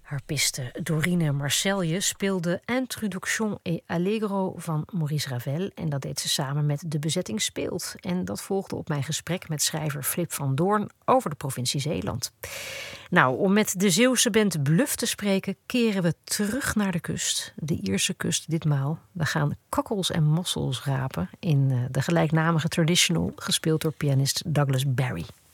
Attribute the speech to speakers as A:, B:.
A: Harpiste Dorine Marcelje speelde Introduction et Allegro van Maurice Ravel. En dat deed ze samen met De Bezetting Speelt. En dat volgde op mijn gesprek met schrijver Flip van Doorn over de provincie Zeeland. Nou, om met de Zeeuwse band Bluff te spreken, keren we terug naar de kust. De Ierse kust ditmaal. We gaan kokkels en mossels rapen in de gelijknamige traditional, gespeeld door pianist Douglas Barry.